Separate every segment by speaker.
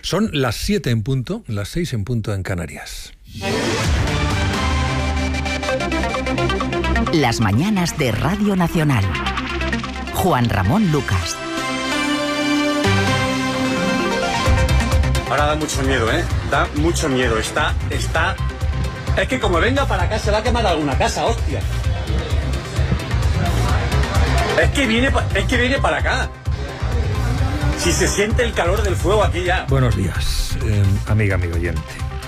Speaker 1: Son las 7 en punto, las 6 en punto en Canarias.
Speaker 2: Las mañanas de Radio Nacional. Juan Ramón Lucas.
Speaker 3: Ahora da mucho miedo, ¿eh? Da mucho miedo. Está... Es que como venga para acá se va a quemar alguna casa, hostia. Es que viene para acá. Si se siente el calor del fuego aquí ya.
Speaker 1: Buenos días, amigo oyente.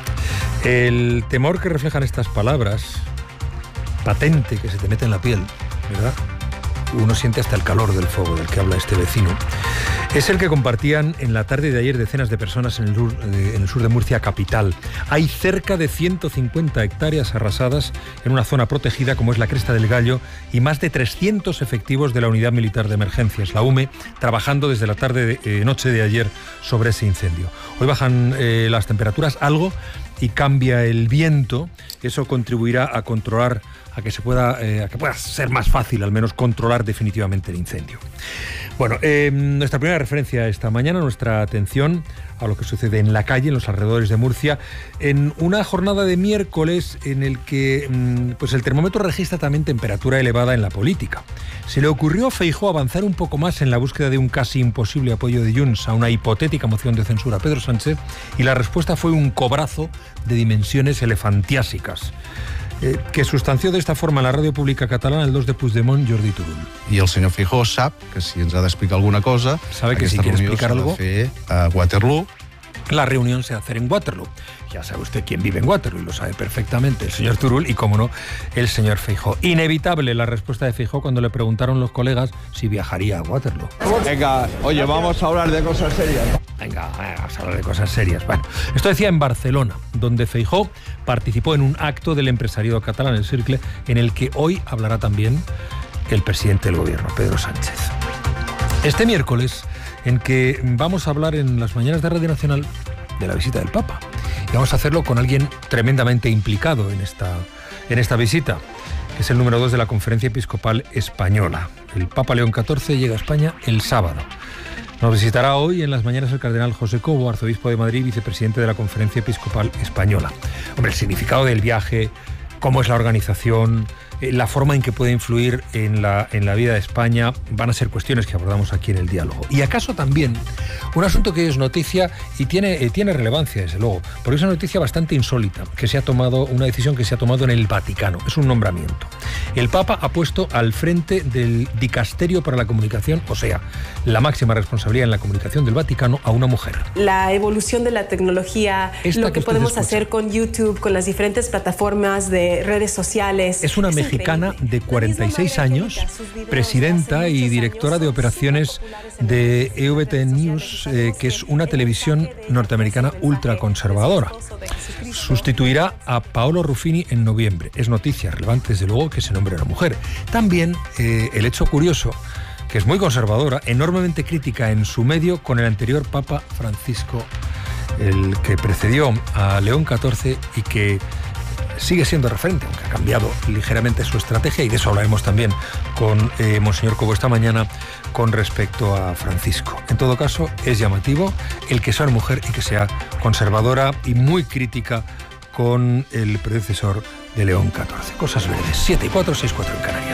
Speaker 1: El temor que reflejan estas palabras, patente que se te mete en la piel, ¿verdad? Uno siente hasta el calor del fuego del que habla este vecino. Es el que compartían en la tarde de ayer decenas de personas en el sur de Murcia capital. Hay cerca de 150 hectáreas arrasadas en una zona protegida como es la Cresta del Gallo y más de 300 efectivos de la Unidad Militar de Emergencias, la UME, trabajando desde la noche de ayer sobre ese incendio. Hoy bajan las temperaturas algo y cambia el viento. Eso contribuirá a controlar, a que pueda ser más fácil al menos controlar definitivamente el incendio. Bueno, nuestra primera referencia esta mañana, nuestra atención a lo que sucede en la calle, en los alrededores de Murcia, en una jornada de miércoles en el que pues el termómetro registra también temperatura elevada en la política. Se le ocurrió a Feijóo avanzar un poco más en la búsqueda de un casi imposible apoyo de Junts a una hipotética moción de censura a Pedro Sánchez, y la respuesta fue un cobrazo de dimensiones elefantiásicas, que sustanció de esta forma en la ràdio pública catalana el 2 de Puigdemont, Jordi Turull.
Speaker 4: I el senyor Feijóo sap que si ens ha d'explicar alguna cosa,
Speaker 1: sabe que si quiere explicar algo,
Speaker 4: fer a Waterloo.
Speaker 1: La reunión se va a hacer en Waterloo. Ya sabe usted quién vive en Waterloo y lo sabe perfectamente, el señor Turull y, como no, el señor Feijóo. Inevitable la respuesta de Feijóo cuando le preguntaron los colegas si viajaría a Waterloo.
Speaker 5: Venga, oye, vamos a hablar de cosas serias.
Speaker 1: Venga, vamos a hablar de cosas serias. Bueno, esto decía en Barcelona, donde Feijóo participó en un acto del empresariado catalán, el Cercle, en el que hoy hablará también el presidente del gobierno, Pedro Sánchez. Este miércoles, en que vamos a hablar en las mañanas de Radio Nacional de la visita del Papa. Y vamos a hacerlo con alguien tremendamente implicado en esta visita, que es el número 2 de la Conferencia Episcopal Española. El Papa León XIV llega a España el sábado. Nos visitará hoy en las mañanas el cardenal José Cobo, arzobispo de Madrid, vicepresidente de la Conferencia Episcopal Española. Hombre, el significado del viaje, cómo es la organización, la forma en que puede influir en la vida de España, van a ser cuestiones que abordamos aquí en el diálogo. Y acaso también un asunto que es noticia y tiene relevancia, desde luego, porque es una noticia bastante insólita, una decisión que se ha tomado en el Vaticano. Es un nombramiento. El Papa ha puesto al frente del Dicasterio para la Comunicación, o sea, la máxima responsabilidad en la comunicación del Vaticano, a una mujer.
Speaker 6: La evolución de la tecnología, lo que podemos hacer con YouTube, con las diferentes plataformas de redes sociales.
Speaker 1: Es una mexicana de 46 años, presidenta y directora de operaciones de EVT News, que es una televisión norteamericana ultraconservadora. Sustituirá a Paolo Ruffini en noviembre. Es noticia relevante, desde luego, que se nombre una mujer. También el hecho curioso, que es muy conservadora, enormemente crítica en su medio con el anterior Papa Francisco, el que precedió a León XIV y que sigue siendo referente, aunque ha cambiado ligeramente su estrategia, y de eso hablaremos también con Monseñor Cobo esta mañana con respecto a Francisco. En todo caso, es llamativo el que sea una mujer y que sea conservadora y muy crítica con el predecesor de León XIV. Cosas verdes. 7:04, 6:04 en Canarias.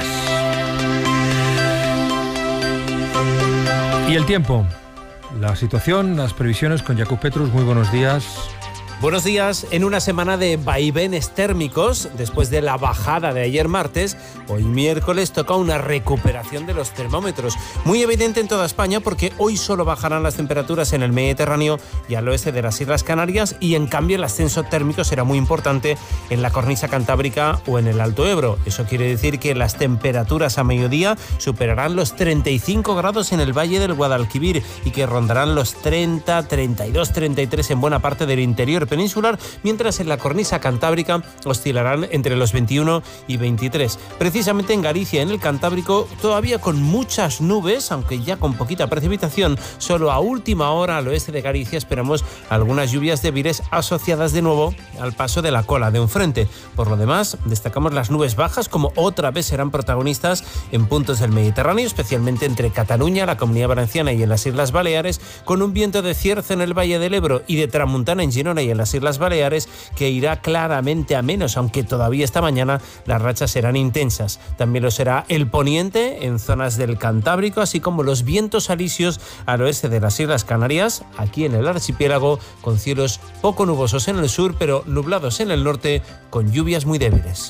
Speaker 1: Y el tiempo, la situación, las previsiones con Jakub Petrus. Muy buenos días.
Speaker 7: Buenos días. En una semana de vaivenes térmicos, después de la bajada de ayer martes, hoy miércoles toca una recuperación de los termómetros. Muy evidente en toda España, porque hoy solo bajarán las temperaturas en el Mediterráneo y al oeste de las Islas Canarias, y en cambio el ascenso térmico será muy importante en la cornisa cantábrica o en el Alto Ebro. Eso quiere decir que las temperaturas a mediodía superarán los 35 grados en el Valle del Guadalquivir y que rondarán los 30, 32, 33 en buena parte del interior interior peninsular, mientras en la cornisa cantábrica oscilarán entre los 21 y 23. Precisamente en Galicia, en el Cantábrico, todavía con muchas nubes, aunque ya con poquita precipitación. Solo a última hora al oeste de Galicia esperamos algunas lluvias débiles asociadas de nuevo al paso de la cola de un frente. Por lo demás, destacamos las nubes bajas, como otra vez serán protagonistas en puntos del Mediterráneo, especialmente entre Cataluña, la Comunidad Valenciana y en las Islas Baleares, con un viento de cierzo en el Valle del Ebro y de tramuntana en Girona y en las Islas Baleares, que irá claramente a menos, aunque todavía esta mañana las rachas serán intensas. También lo será el poniente en zonas del Cantábrico, así como los vientos alisios al oeste de las Islas Canarias, aquí en el archipiélago, con cielos poco nubosos en el sur, pero nublados en el norte, con lluvias muy débiles.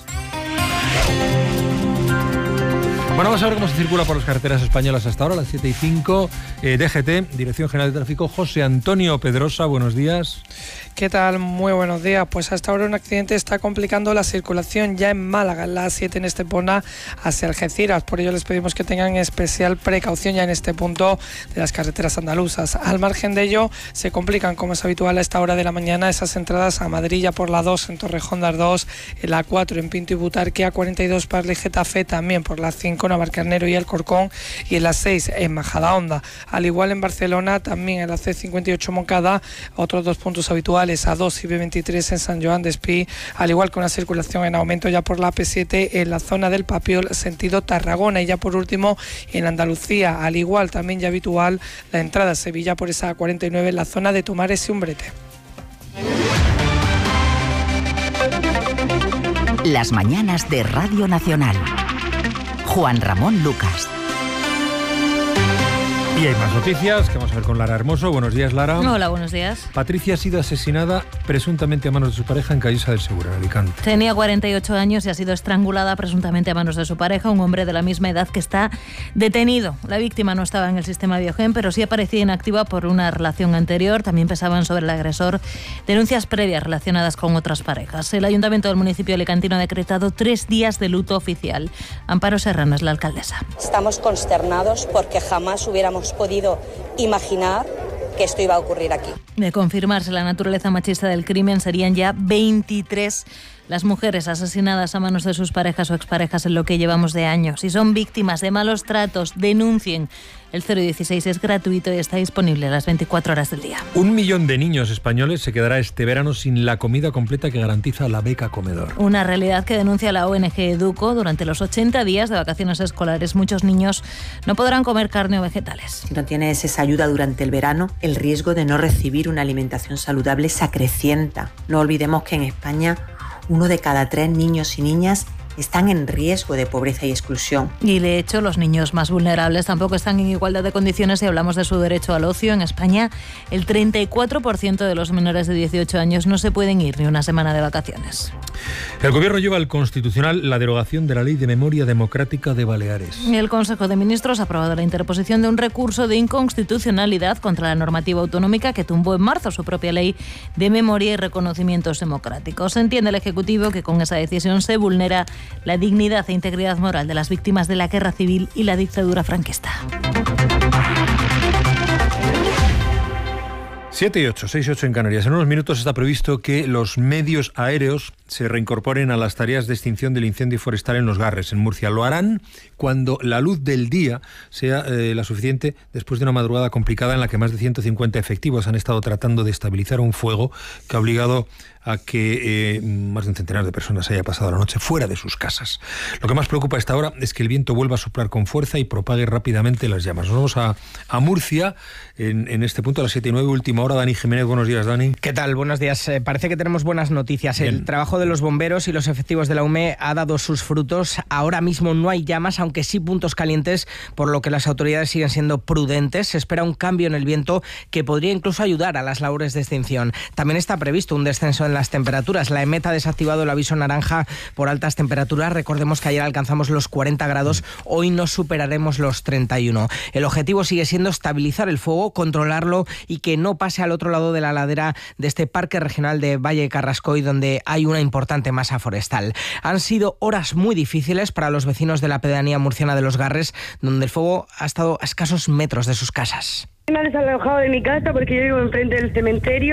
Speaker 1: Bueno, vamos a ver cómo se circula por las carreteras españolas hasta ahora, las 7:05. DGT, Dirección General de Tráfico, José Antonio Pedrosa, buenos días.
Speaker 8: ¿Qué tal? Muy buenos días. Pues hasta ahora un accidente está complicando la circulación ya en Málaga, en la A7 en Estepona hacia Algeciras. Por ello les pedimos que tengan especial precaución ya en este punto de las carreteras andaluzas. Al margen de ello, se complican, como es habitual a esta hora de la mañana, esas entradas a Madrid ya por la 2 en Torrejón de Ardoz, en la 4 en Pinto y Butarque, A42 Parla y Getafe, también por la 5 en Navalcarnero y Alcorcón, y en la 6 en Majadahonda. Al igual en Barcelona, también en la C58 Moncada, otros dos puntos habituales, A2 y B23 en San Joan d'Espí, al igual que una circulación en aumento ya por la AP7 en la zona del Papiol, sentido Tarragona. Y ya por último, en Andalucía, al igual también ya habitual, la entrada a Sevilla por esa A49 en la zona de Tomares y Umbrete.
Speaker 2: Las mañanas de Radio Nacional. Juan Ramón Lucas.
Speaker 1: Y hay más noticias que vamos a ver con Lara Hermoso. Buenos días, Lara.
Speaker 9: Hola, buenos días.
Speaker 1: Patricia ha sido asesinada presuntamente a manos de su pareja en Callosa del Segura, en Alicante.
Speaker 9: Tenía 48 años y ha sido estrangulada presuntamente a manos de su pareja, un hombre de la misma edad que está detenido. La víctima no estaba en el sistema Biogen, pero sí aparecía inactiva por una relación anterior. También pesaban sobre el agresor denuncias previas relacionadas con otras parejas. El Ayuntamiento del municipio alicantino ha decretado 3 días de luto oficial. Amparo Serrano es la alcaldesa.
Speaker 10: Estamos consternados porque jamás hubiéramos podido imaginar que esto iba a ocurrir aquí.
Speaker 9: De confirmarse la naturaleza machista del crimen, serían ya 23 las mujeres asesinadas a manos de sus parejas o exparejas en lo que llevamos de año. Si son víctimas de malos tratos, denuncien. El 016 es gratuito y está disponible las 24 horas del día.
Speaker 1: 1 millón de niños españoles se quedará este verano sin la comida completa que garantiza la beca comedor.
Speaker 9: Una realidad que denuncia la ONG Educo. Durante los 80 días de vacaciones escolares, muchos niños no podrán comer carne o vegetales.
Speaker 11: Si no tienes esa ayuda durante el verano, el riesgo de no recibir una alimentación saludable se acrecienta. No olvidemos que en España 1 de cada 3 niños y niñas están en riesgo de pobreza y exclusión.
Speaker 9: Y de hecho, los niños más vulnerables tampoco están en igualdad de condiciones si hablamos de su derecho al ocio. En España, el 34% de los menores de 18 años no se pueden ir ni una semana de vacaciones.
Speaker 1: El Gobierno lleva al Constitucional la derogación de la Ley de Memoria Democrática de Baleares.
Speaker 9: El Consejo de Ministros ha aprobado la interposición de un recurso de inconstitucionalidad contra la normativa autonómica que tumbó en marzo su propia Ley de Memoria y Reconocimientos Democráticos. Entiende el Ejecutivo que con esa decisión se vulnera la dignidad e integridad moral de las víctimas de la guerra civil y la dictadura franquista.
Speaker 1: 7:08, 6:08 en Canarias. En unos minutos está previsto que los medios aéreos se reincorporen a las tareas de extinción del incendio forestal en Los Garres, en Murcia. Lo harán cuando la luz del día sea la suficiente después de una madrugada complicada en la que más de 150 efectivos han estado tratando de estabilizar un fuego que ha obligado a que más de un centenar de personas haya pasado la noche fuera de sus casas. Lo que más preocupa a esta hora es que el viento vuelva a soplar con fuerza y propague rápidamente las llamas. Nos vamos a Murcia en este punto a las 7:09, última hora. Dani Jiménez, buenos días, Dani.
Speaker 12: ¿Qué tal? Buenos días. Parece que tenemos buenas noticias. Bien. El trabajo de los bomberos y los efectivos de la UME ha dado sus frutos. Ahora mismo no hay llamas, aunque sí puntos calientes, por lo que las autoridades siguen siendo prudentes. Se espera un cambio en el viento que podría incluso ayudar a las labores de extinción. También está previsto un descenso en las temperaturas. La EMET ha desactivado el aviso naranja por altas temperaturas. Recordemos que ayer alcanzamos los 40 grados, hoy no superaremos los 31. El objetivo sigue siendo estabilizar el fuego, controlarlo y que no pase al otro lado de la ladera de este parque regional de Valle Carrascoy, donde hay una importante masa forestal. Han sido horas muy difíciles para los vecinos de la pedanía murciana de Los Garres, donde el fuego ha estado a escasos metros de sus casas.
Speaker 13: Me han desalojado de mi casa porque yo vivo enfrente del cementerio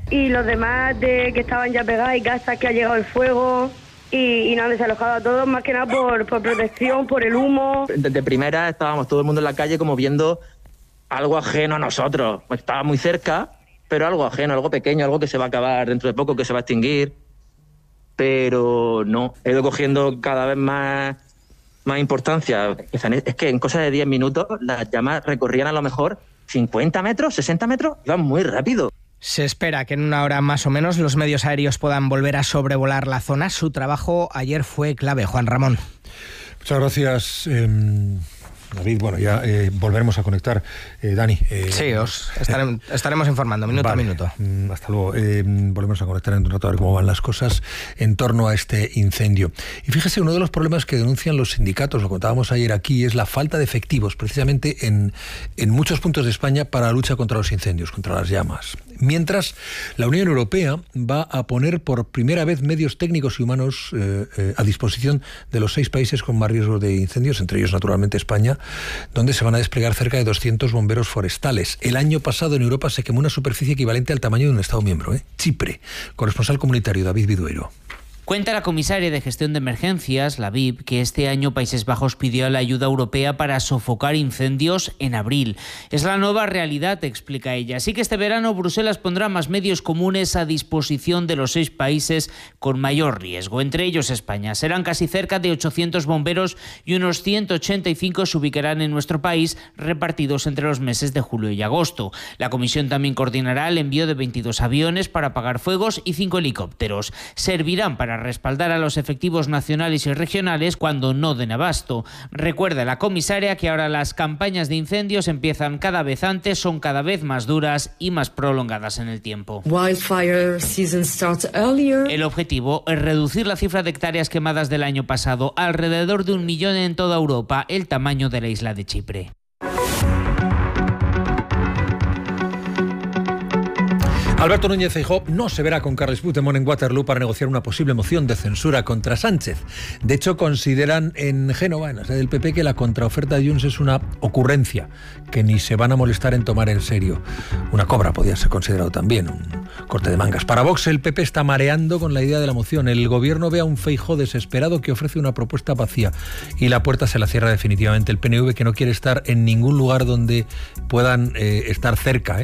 Speaker 13: y los demás de que estaban ya pegados, y casas que ha llegado el fuego y nos han desalojado a todos, más que nada por protección, por el humo.
Speaker 14: Desde primera estábamos todo el mundo en la calle como viendo algo ajeno a nosotros. Estaba muy cerca, pero algo ajeno, algo pequeño, algo que se va a acabar dentro de poco, que se va a extinguir. Pero no, he ido cogiendo cada vez más importancia. Es que en cosa de 10 minutos las llamas recorrían a lo mejor 50 metros, 60 metros, iban muy rápido.
Speaker 12: Se espera que en una hora más o menos los medios aéreos puedan volver a sobrevolar la zona. Su trabajo ayer fue clave, Juan Ramón.
Speaker 1: Muchas gracias, David. Bueno, ya volveremos a conectar. Dani.
Speaker 12: Sí, os estaremos informando minuto a minuto.
Speaker 1: Hasta luego. Volvemos a conectar en un rato a ver cómo van las cosas en torno a este incendio. Y fíjese, uno de los problemas que denuncian los sindicatos, lo contábamos ayer aquí, es la falta de efectivos, precisamente en muchos puntos de España, para la lucha contra los incendios, contra las llamas. Mientras, la Unión Europea va a poner por primera vez medios técnicos y humanos a disposición de los 6 países con más riesgo de incendios, entre ellos, naturalmente, España, donde se van a desplegar cerca de 200 bomberos forestales. El año pasado en Europa se quemó una superficie equivalente al tamaño de un Estado miembro, Chipre. Corresponsal comunitario David Vidueiro.
Speaker 15: Cuenta la comisaria de Gestión de Emergencias, la VIP, que este año Países Bajos pidió la ayuda europea para sofocar incendios en abril. Es la nueva realidad, explica ella. Así que este verano Bruselas pondrá más medios comunes a disposición de los 6 países con mayor riesgo, entre ellos España. Serán casi cerca de 800 bomberos y unos 185 se ubicarán en nuestro país, repartidos entre los meses de julio y agosto. La comisión también coordinará el envío de 22 aviones para apagar fuegos y 5 helicópteros. Servirán para respaldar a los efectivos nacionales y regionales cuando no den abasto. Recuerda la comisaria que ahora las campañas de incendios empiezan cada vez antes, son cada vez más duras y más prolongadas en el tiempo. El objetivo es reducir la cifra de hectáreas quemadas del año pasado, alrededor de 1 millón en toda Europa, el tamaño de la isla de Chipre.
Speaker 1: Alberto Núñez Feijóo no se verá con Carles Puigdemont en Waterloo para negociar una posible moción de censura contra Sánchez. De hecho, consideran en Génova, en la sede del PP, que la contraoferta de Junts es una ocurrencia, que ni se van a molestar en tomar en serio. Una cobra podría ser considerado también, un corte de mangas. Para Vox, el PP está mareando con la idea de la moción. El gobierno ve a un Feijóo desesperado que ofrece una propuesta vacía y la puerta se la cierra definitivamente. El PNV, que no quiere estar en ningún lugar donde puedan estar cerca,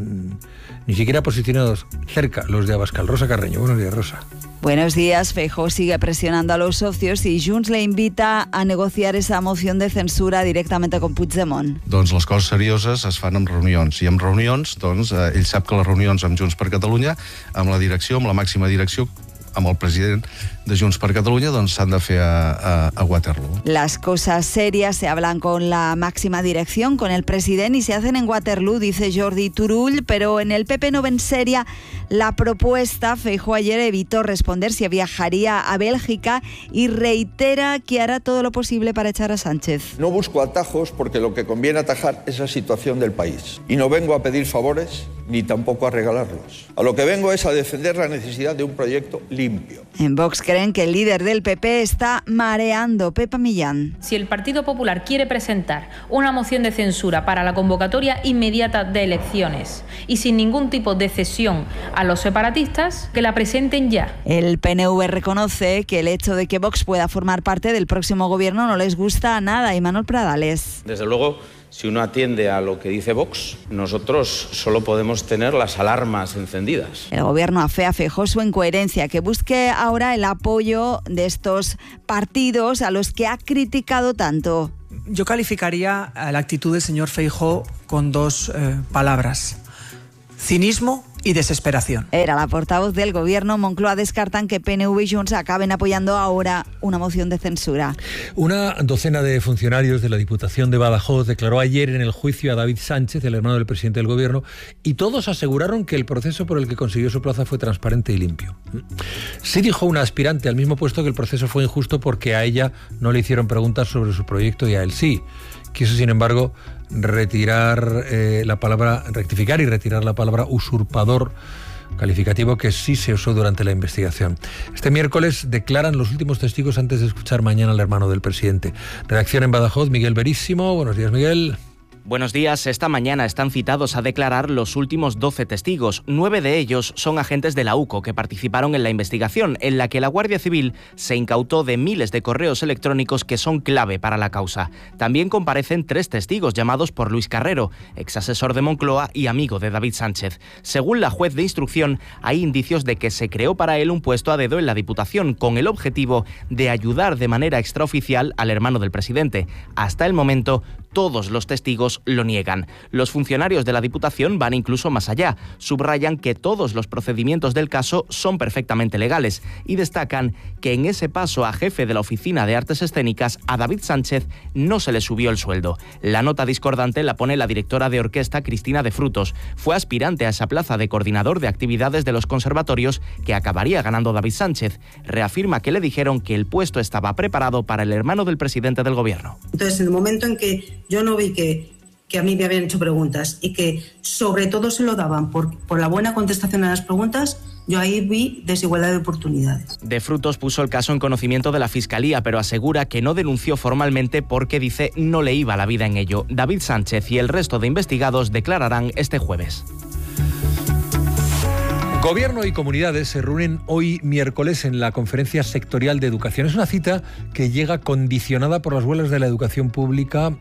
Speaker 1: ni siquiera posicionados cerca los de Abascal. Rosa Carreño, buenos días, Rosa.
Speaker 16: Buenos días. Feijóo sigue presionando a los socios y Junts le invita a negociar esa moción de censura directamente con Puigdemont.
Speaker 4: Doncs les coses serioses es fan amb reunions, i amb reunions, ell sap que les reunions amb Junts per Catalunya, amb la direcció, amb la màxima direcció, amb el president de Junts per Catalunya, doncs s'han de fer a Waterloo.
Speaker 16: Las cosas serias se hablan con la máxima dirección, con el presidente, y se hacen en Waterloo, dice Jordi Turull, pero en el PP no ven seria la propuesta. Feijóo ayer evitó responder si viajaría a Bélgica y reitera que hará todo lo posible para echar a Sánchez.
Speaker 17: No busco atajos porque lo que conviene atajar es la situación del país. Y no vengo a pedir favores ni tampoco a regalarlos. A lo que vengo es a defender la necesidad de un proyecto limpio.
Speaker 16: En Vox creen que el líder del PP está mareando. Pepa Millán.
Speaker 18: Si el Partido Popular quiere presentar una moción de censura para la convocatoria inmediata de elecciones y sin ningún tipo de cesión a los separatistas, que la presenten ya.
Speaker 16: El PNV reconoce que el hecho de que Vox pueda formar parte del próximo gobierno no les gusta a nada. Imanol Pradales.
Speaker 19: Desde luego, si uno atiende a lo que dice Vox, nosotros solo podemos tener las alarmas encendidas.
Speaker 16: El gobierno afea a Feijóo su incoherencia, que busque ahora el apoyo de estos partidos a los que ha criticado tanto.
Speaker 20: Yo calificaría la actitud del señor Feijóo con 2 palabras: cinismo y desesperación.
Speaker 16: Era la portavoz del gobierno. Moncloa descartan que PNV y Junts acaben apoyando ahora una moción de censura.
Speaker 1: Una docena de funcionarios de la Diputación de Badajoz declaró ayer en el juicio a David Sánchez, el hermano del presidente del gobierno, y todos aseguraron que el proceso por el que consiguió su plaza fue transparente y limpio. Sí dijo una aspirante al mismo puesto que el proceso fue injusto porque a ella no le hicieron preguntas sobre su proyecto y a él sí. Quiso, sin embargo, rectificar y retirar la palabra usurpador, calificativo que sí se usó durante la investigación. Este miércoles declaran los últimos testigos antes de escuchar mañana al hermano del presidente. Redacción en Badajoz, Miguel Veríssimo. Buenos días, Miguel.
Speaker 21: Buenos días. Esta mañana están citados a declarar los últimos 12 testigos. 9 de ellos son agentes de la UCO que participaron en la investigación, en la que la Guardia Civil se incautó de miles de correos electrónicos que son clave para la causa. También comparecen 3 testigos llamados por Luis Carrero, ex asesor de Moncloa y amigo de David Sánchez. Según la juez de instrucción, hay indicios de que se creó para él un puesto a dedo en la Diputación con el objetivo de ayudar de manera extraoficial al hermano del presidente. Hasta el momento, todos los testigos lo niegan. Los funcionarios de la Diputación van incluso más allá. Subrayan que todos los procedimientos del caso son perfectamente legales y destacan que en ese paso a jefe de la Oficina de Artes Escénicas a David Sánchez no se le subió el sueldo. La nota discordante la pone la directora de orquesta Cristina de Frutos. Fue aspirante a esa plaza de coordinador de actividades de los conservatorios que acabaría ganando David Sánchez. Reafirma que le dijeron que el puesto estaba preparado para el hermano del presidente del gobierno.
Speaker 22: Entonces, en el momento en que yo no vi que a mí me habían hecho preguntas y que sobre todo se lo daban por la buena contestación a las preguntas, yo ahí vi desigualdad de oportunidades.
Speaker 21: De Frutos puso el caso en conocimiento de la Fiscalía, pero asegura que no denunció formalmente porque, dice, no le iba la vida en ello. David Sánchez y el resto de investigados declararán este jueves.
Speaker 1: Gobierno y comunidades se reúnen hoy miércoles en la Conferencia Sectorial de Educación. Es una cita que llega condicionada por las huelgas de la educación pública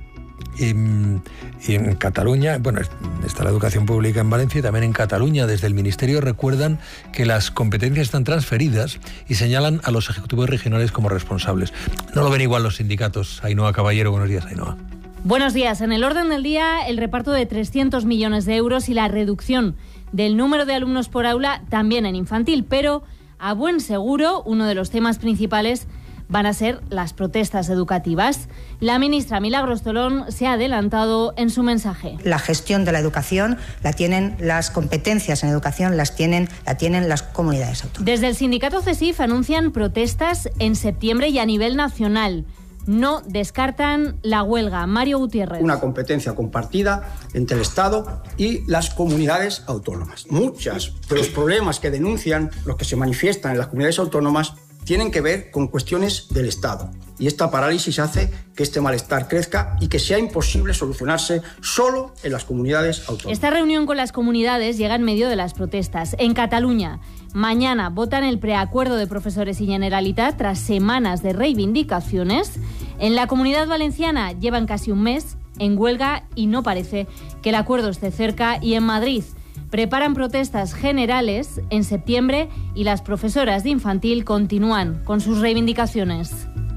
Speaker 1: en Cataluña. Bueno, está la educación pública en Valencia y también en Cataluña. Desde el Ministerio recuerdan que las competencias están transferidas y señalan a los ejecutivos regionales como responsables. No lo ven igual los sindicatos. Ainhoa Caballero, buenos días, Ainhoa.
Speaker 9: Buenos días. En el orden del día, el reparto de 300 millones de euros y la reducción del número de alumnos por aula también en infantil. Pero, a buen seguro, uno de los temas principales van a ser las protestas educativas. La ministra Milagros Tolón se ha adelantado en su mensaje.
Speaker 23: La gestión de la educación la tienen, las competencias en educación la tienen las comunidades autónomas.
Speaker 9: Desde el sindicato CESIF anuncian protestas en septiembre y a nivel nacional. No descartan la huelga. Mario Gutiérrez.
Speaker 24: Una competencia compartida entre el Estado y las comunidades autónomas. Muchos de los problemas que denuncian, los que se manifiestan en las comunidades autónomas, tienen que ver con cuestiones del Estado. Y esta parálisis hace que este malestar crezca y que sea imposible solucionarse solo en las comunidades autónomas.
Speaker 9: Esta reunión con las comunidades llega en medio de las protestas. En Cataluña, mañana votan el preacuerdo de profesores y Generalitat tras semanas de reivindicaciones. En la Comunidad Valenciana llevan casi un mes en huelga y no parece que el acuerdo esté cerca. Y en Madrid preparan protestas generales en septiembre y las profesoras de infantil continúan con sus reivindicaciones.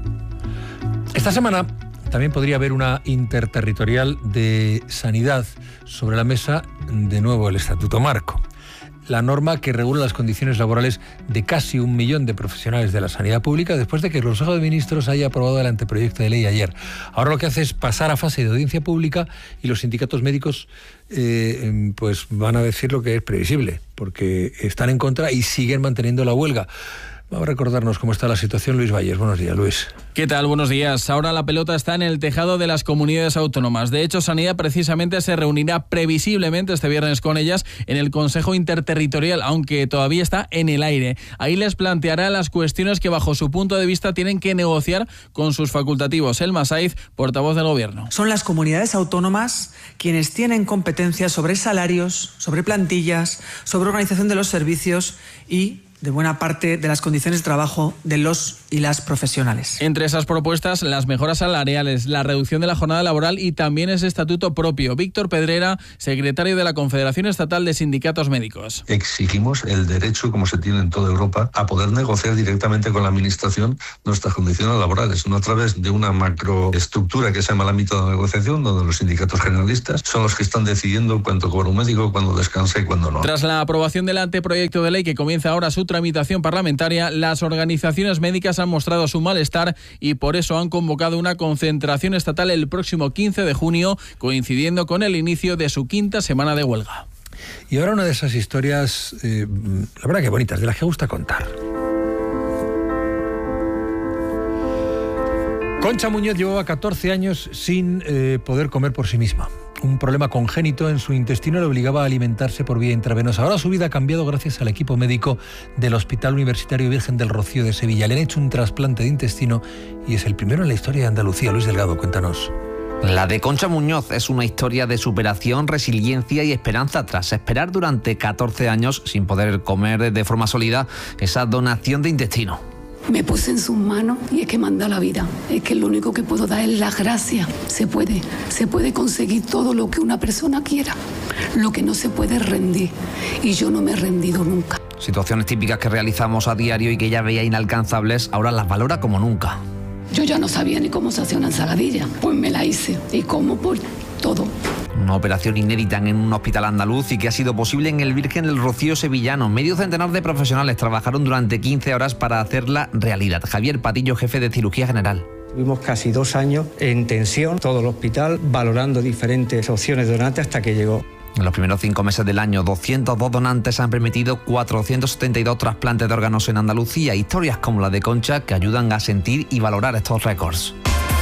Speaker 1: Esta semana también podría haber una interterritorial de sanidad sobre la mesa, de nuevo el Estatuto Marco. La norma que regula las condiciones laborales de casi 1 millón de profesionales de la sanidad pública después de que el Consejo de Ministros haya aprobado el anteproyecto de ley ayer. Ahora lo que hace es pasar a fase de audiencia pública y los sindicatos médicos pues van a decir lo que es previsible, porque están en contra y siguen manteniendo la huelga. Vamos a recordarnos cómo está la situación. Luis Valles, buenos días, Luis.
Speaker 25: ¿Qué tal? Buenos días. Ahora la pelota está en el tejado de las comunidades autónomas. De hecho, Sanidad precisamente se reunirá previsiblemente este viernes con ellas en el Consejo Interterritorial, aunque todavía está en el aire. Ahí les planteará las cuestiones que bajo su punto de vista tienen que negociar con sus facultativos. Elma Saiz, portavoz del Gobierno.
Speaker 20: Son las comunidades autónomas quienes tienen competencias sobre salarios, sobre plantillas, sobre organización de los servicios y de buena parte de las condiciones de trabajo de los y las profesionales.
Speaker 25: Entre esas propuestas, las mejoras salariales, la reducción de la jornada laboral y también ese estatuto propio. Víctor Pedrera, secretario de la Confederación Estatal de Sindicatos Médicos.
Speaker 26: Exigimos el derecho, como se tiene en toda Europa, a poder negociar directamente con la Administración nuestras condiciones laborales, no a través de una macroestructura que se llama el ámbito de negociación, donde los sindicatos generalistas son los que están decidiendo cuánto cobra un médico, cuándo descansa y cuándo no.
Speaker 25: Tras la aprobación del anteproyecto de ley que comienza ahora su tramitación parlamentaria, las organizaciones médicas han mostrado su malestar y por eso han convocado una concentración estatal el próximo 15 de junio, coincidiendo con el inicio de su 5ª semana de huelga.
Speaker 1: Y ahora una de esas historias, la verdad que bonitas, de las que gusta contar. Concha Muñoz llevaba 14 años sin poder comer por sí misma. Un problema congénito en su intestino le obligaba a alimentarse por vía intravenosa. Ahora su vida ha cambiado gracias al equipo médico del Hospital Universitario Virgen del Rocío de Sevilla. Le han hecho un trasplante de intestino y es el primero en la historia de Andalucía. Luis Delgado, cuéntanos.
Speaker 2: La de Concha Muñoz es una historia de superación, resiliencia y esperanza tras esperar durante 14 años sin poder comer de forma sólida esa donación de intestino.
Speaker 3: Me puse en sus manos y es que manda la vida. Es que lo único que puedo dar es la gracia. Se puede conseguir todo lo que una persona quiera. Lo que no se puede es rendir. Y yo no me he rendido nunca.
Speaker 2: Situaciones típicas que realizamos a diario y que ella veía inalcanzables, ahora las valora como nunca.
Speaker 3: Yo ya no sabía ni cómo se hacía una ensaladilla. Pues me la hice. Y como por todo.
Speaker 2: Una operación inédita en un hospital andaluz y que ha sido posible en el Virgen del Rocío sevillano. Medio centenar de profesionales trabajaron durante 15 horas para hacerla realidad. Javier Patillo, jefe de cirugía general.
Speaker 5: Tuvimos casi 2 años en tensión, todo el hospital, valorando diferentes opciones de donantes hasta que llegó.
Speaker 2: En los primeros 5 meses del año, 202 donantes han permitido 472 trasplantes de órganos en Andalucía. Historias como la de Concha que ayudan a sentir y valorar estos récords.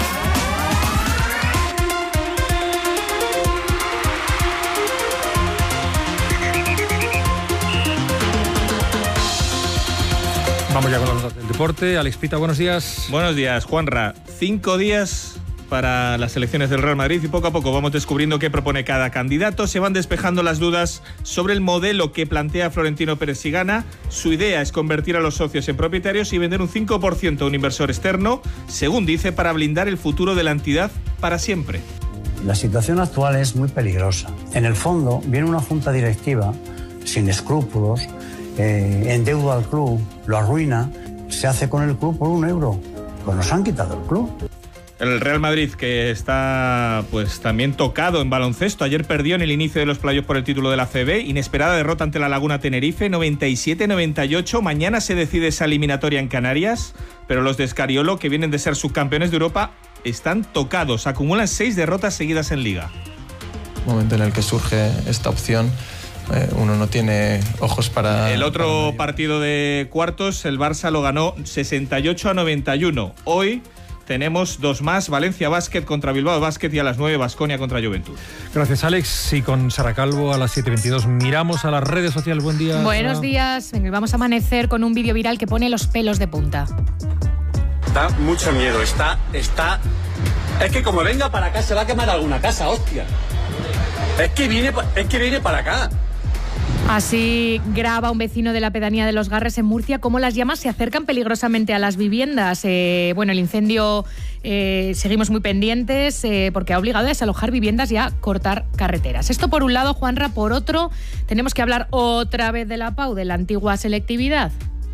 Speaker 1: Vamos ya con las notas del deporte. Alex Pita, buenos días.
Speaker 6: Buenos días, Juanra. 5 días para las elecciones del Real Madrid y poco a poco vamos descubriendo qué propone cada candidato. Se van despejando las dudas sobre el modelo que plantea Florentino Pérez si gana. Su idea es convertir a los socios en propietarios y vender un 5% a un inversor externo, según dice, para blindar el futuro de la entidad para siempre.
Speaker 7: La situación actual es muy peligrosa. En el fondo, viene una junta directiva sin escrúpulos, endeuda al club, lo arruina, se hace con el club por €1. Pues nos han quitado el club.
Speaker 6: El Real Madrid, que está pues también tocado en baloncesto. Ayer perdió en el inicio de los playoffs por el título de la CB. Inesperada derrota ante la Laguna Tenerife, 97-98. Mañana se decide esa eliminatoria en Canarias, pero los de Escariolo, que vienen de ser subcampeones de Europa, están tocados. Acumulan 6 derrotas seguidas en Liga.
Speaker 8: Momento en el que surge esta opción. Uno no tiene ojos para...
Speaker 6: El otro partido de cuartos, el Barça lo ganó 68-91. Hoy tenemos 2 más, Valencia Basket contra Bilbao Basket y a las 9 Baskonia contra Juventud.
Speaker 1: Gracias, Alex. Y con Sara Calvo a las 7:22 miramos a las redes sociales. Buen día.
Speaker 27: Buenos días. Vamos a amanecer con un vídeo viral que pone los pelos de punta.
Speaker 28: Da mucho miedo, está... Es que como venga para acá se va a quemar alguna casa, hostia. Es que viene para acá.
Speaker 27: Así graba un vecino de la pedanía de Los Garres en Murcia cómo las llamas se acercan peligrosamente a las viviendas. El incendio seguimos muy pendientes porque ha obligado a desalojar viviendas y a cortar carreteras. Esto por un lado, Juanra. Por otro, tenemos que hablar otra vez de la PAU, de la antigua selectividad.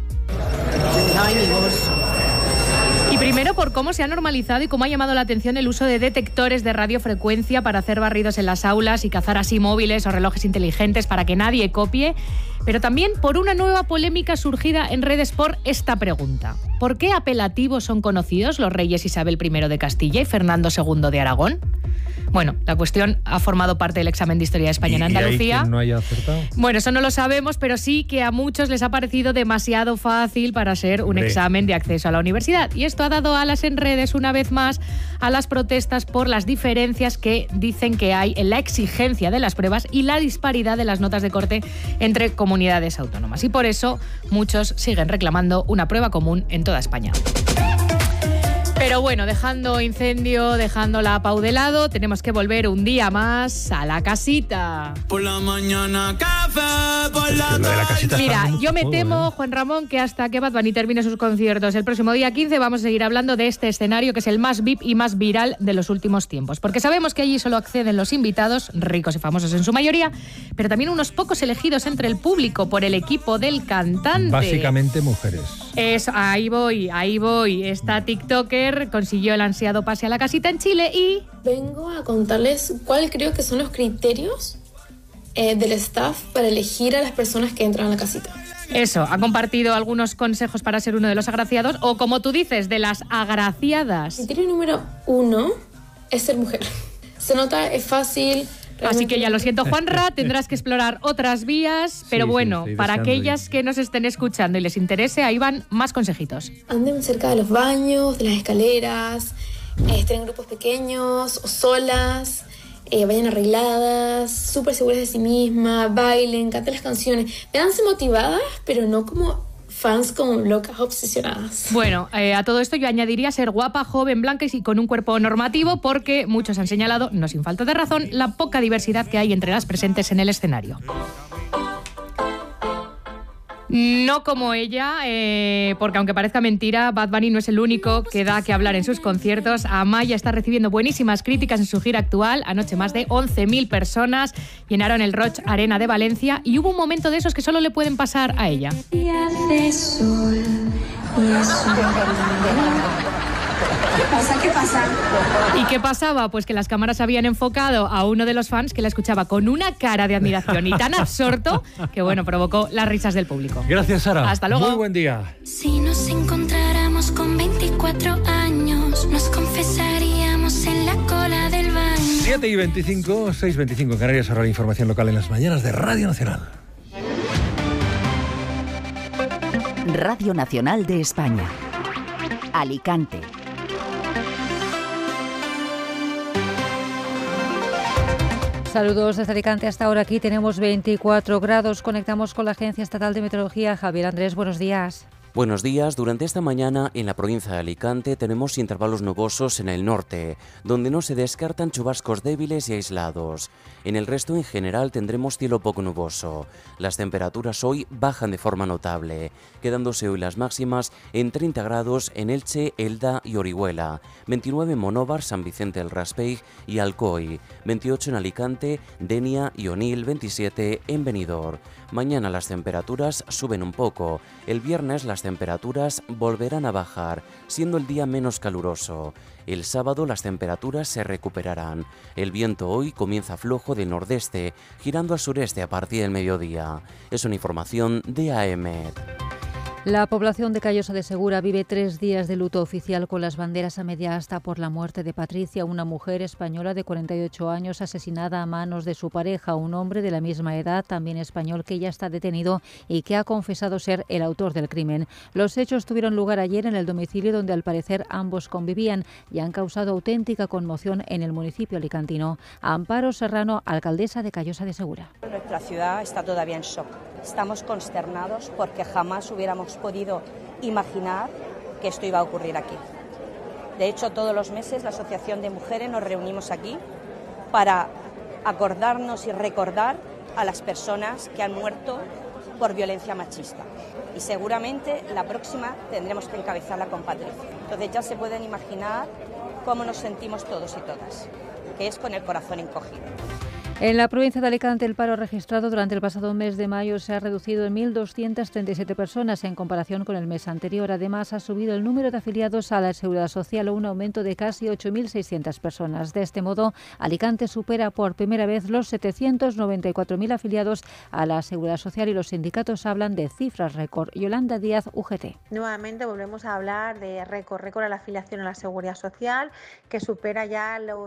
Speaker 27: Y primero por cómo se ha normalizado y cómo ha llamado la atención el uso de detectores de radiofrecuencia para hacer barridos en las aulas y cazar así móviles o relojes inteligentes para que nadie copie, pero también por una nueva polémica surgida en redes por esta pregunta. ¿Por qué apelativos son conocidos los reyes Isabel I de Castilla y Fernando II de Aragón? Bueno, la cuestión ha formado parte del examen de Historia de España en Andalucía.
Speaker 1: ¿Y no haya acertado?
Speaker 27: Bueno, eso no lo sabemos, pero sí que a muchos les ha parecido demasiado fácil para ser un examen de acceso a la universidad. Y esto ha dado alas en redes una vez más a las protestas por las diferencias que dicen que hay en la exigencia de las pruebas y la disparidad de las notas de corte entre comunidades autónomas. Y por eso muchos siguen reclamando una prueba común en toda España. Pero bueno, dejando incendio, dejando la PAU de lado, tenemos que volver un día más a la casita.
Speaker 28: Por la mañana café, por la
Speaker 27: tarde. Mira, yo me temo, Juan Ramón, que hasta que Bad Bunny termine sus conciertos el próximo día 15 vamos a seguir hablando de este escenario que es el más VIP y más viral de los últimos tiempos. Porque sabemos que allí solo acceden los invitados, ricos y famosos en su mayoría, pero también unos pocos elegidos entre el público por el equipo del cantante.
Speaker 1: Básicamente mujeres.
Speaker 27: Ahí voy. Esta TikToker consiguió el ansiado pase a la casita en Chile y...
Speaker 29: Vengo a contarles cuál creo que son los criterios del staff para elegir a las personas que entran a la casita.
Speaker 27: Eso, ha compartido algunos consejos para ser uno de los agraciados o, como tú dices, de las agraciadas.
Speaker 29: Criterio número 1 es ser mujer. Se nota, es fácil...
Speaker 27: Así que ya lo siento, Juanra, tendrás que explorar otras vías, pero para aquellas que nos estén escuchando y les interese, ahí van más consejitos.
Speaker 29: Anden cerca de los baños, de las escaleras, estén en grupos pequeños o solas, vayan arregladas, súper seguras de sí mismas, bailen, canten las canciones. Véanse motivadas, pero no como fans como locas obsesionadas.
Speaker 27: Bueno, a todo esto yo añadiría ser guapa, joven, blanca y con un cuerpo normativo, porque muchos han señalado, no sin falta de razón, la poca diversidad que hay entre las presentes en el escenario. No como ella, porque aunque parezca mentira, Bad Bunny no es el único que da que hablar en sus conciertos. Amaya está recibiendo buenísimas críticas en su gira actual. Anoche más de 11.000 personas llenaron el Roig Arena de Valencia y hubo un momento de esos que solo le pueden pasar a ella.
Speaker 29: Y hace sol, y eso. ¿Qué pasa?
Speaker 27: ¿Y qué pasaba? Pues que las cámaras habían enfocado a uno de los fans que la escuchaba con una cara de admiración y tan absorto que, bueno, provocó las risas del público.
Speaker 1: Gracias, Sara.
Speaker 27: Hasta luego.
Speaker 1: Muy buen día.
Speaker 29: Si nos encontráramos con 24 años, nos confesaríamos en la cola del baño.
Speaker 1: 7:25, 6:25 en Canarias. Ahora la información local en las mañanas de Radio Nacional.
Speaker 4: Radio Nacional de España. Alicante.
Speaker 10: Saludos desde Alicante. Hasta ahora aquí tenemos 24 grados. Conectamos con la Agencia Estatal de Meteorología. Javier Andrés, buenos días.
Speaker 11: Buenos días. Durante esta mañana en la provincia de Alicante tenemos intervalos nubosos en el norte, donde no se descartan chubascos débiles y aislados. En el resto en general tendremos cielo poco nuboso. Las temperaturas hoy bajan de forma notable, quedándose hoy las máximas en 30 grados en Elche, Elda y Orihuela, 29 en Monóvar, San Vicente del Raspeig y Alcoy, 28 en Alicante, Denia y Onil, 27 en Benidorm. Mañana las temperaturas suben un poco. El viernes las temperaturas volverán a bajar, siendo el día menos caluroso. El sábado las temperaturas se recuperarán. El viento hoy comienza flojo del nordeste, girando a sureste a partir del mediodía. Es una información de AEMET.
Speaker 10: La población de Callosa de Segura vive 3 días de luto oficial con las banderas a media asta por la muerte de Patricia, una mujer española de 48 años asesinada a manos de su pareja, un hombre de la misma edad, también español, que ya está detenido y que ha confesado ser el autor del crimen. Los hechos tuvieron lugar ayer en el domicilio donde al parecer ambos convivían y han causado auténtica conmoción en el municipio alicantino. Amparo Serrano, alcaldesa de Callosa de Segura.
Speaker 12: Nuestra ciudad está todavía en shock. Estamos consternados porque jamás hubiéramos podido imaginar que esto iba a ocurrir aquí. De hecho, todos los meses la Asociación de Mujeres nos reunimos aquí para acordarnos y recordar a las personas que han muerto por violencia machista. Y seguramente la próxima tendremos que encabezarla con Patricia. Entonces ya se pueden imaginar cómo nos sentimos todos y todas, que es con el corazón encogido.
Speaker 10: En la provincia de Alicante, el paro registrado durante el pasado mes de mayo se ha reducido en 1.237 personas en comparación con el mes anterior. Además, ha subido el número de afiliados a la Seguridad Social, un aumento de casi 8.600 personas. De este modo, Alicante supera por primera vez los 794.000 afiliados a la Seguridad Social y los sindicatos hablan de cifras récord. Yolanda Díaz, UGT.
Speaker 13: Nuevamente volvemos a hablar de récord a la afiliación a la Seguridad Social, que supera ya los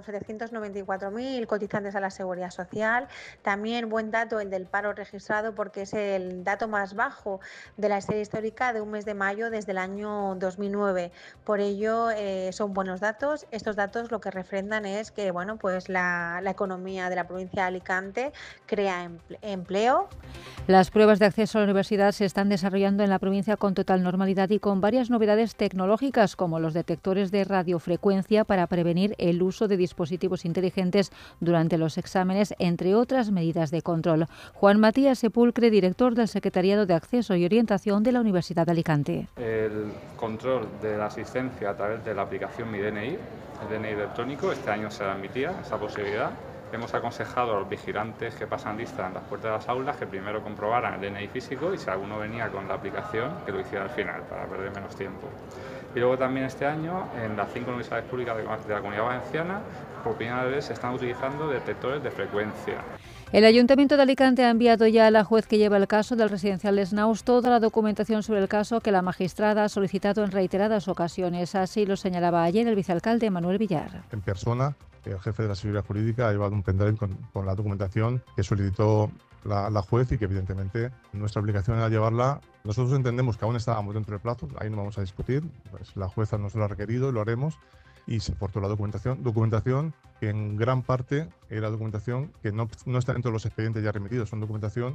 Speaker 13: 794.000 cotizantes a la Seguridad Social. También buen dato el del paro registrado, porque es el dato más bajo de la serie histórica de un mes de mayo desde el año 2009. Por ello son buenos datos. Estos datos lo que refrendan es que pues la economía de la provincia de Alicante crea empleo.
Speaker 10: Las pruebas de acceso a la universidad se están desarrollando en la provincia con total normalidad y con varias novedades tecnológicas, como los detectores de radiofrecuencia para prevenir el uso de dispositivos inteligentes durante los exámenes, entre otras medidas de control. Juan Matías Sepulcre, director del Secretariado de Acceso y Orientación de la Universidad de Alicante.
Speaker 14: El control de la asistencia a través de la aplicación Mi DNI, el DNI electrónico, este año se admitía esa posibilidad. Hemos aconsejado a los vigilantes que pasan lista en las puertas de las aulas que primero comprobaran el DNI físico y si alguno venía con la aplicación que lo hiciera al final para perder menos tiempo. Y luego también este año en las 5 universidades públicas de la Comunidad Valenciana por primera vez se están utilizando detectores de frecuencia.
Speaker 10: El Ayuntamiento de Alicante ha enviado ya a la juez que lleva el caso del residencial Snaus toda la documentación sobre el caso que la magistrada ha solicitado en reiteradas ocasiones. Así lo señalaba ayer el vicealcalde Manuel Villar.
Speaker 15: En persona, el jefe de la Seguridad Jurídica ha llevado un pendrive con la documentación que solicitó la juez y que evidentemente nuestra obligación era llevarla. Nosotros entendemos que aún estábamos dentro del plazo, ahí no vamos a discutir, pues la jueza nos lo ha requerido y lo haremos. Y se aportó la documentación que en gran parte era documentación que no está dentro de los expedientes ya remitidos, son documentación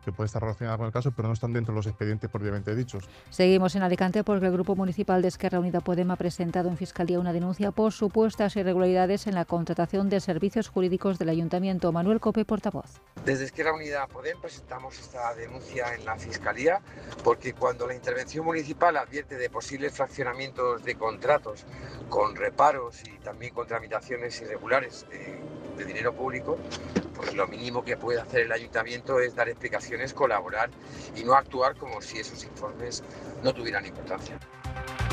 Speaker 15: que puede estar relacionada con el caso, pero no están dentro de los expedientes propiamente dichos.
Speaker 10: Seguimos en Alicante porque el Grupo Municipal de Esquerra Unida Podem ha presentado en Fiscalía una denuncia por supuestas irregularidades en la contratación de servicios jurídicos del Ayuntamiento. Manuel Cope, portavoz.
Speaker 9: Desde Esquerra Unida Podem presentamos esta denuncia en la Fiscalía porque cuando la intervención municipal advierte de posibles fraccionamientos de contratos con reparos y también con tramitaciones irregulares de dinero público, pues lo mínimo que puede hacer el Ayuntamiento es dar explicaciones, colaborar y no actuar como si esos informes no tuvieran importancia.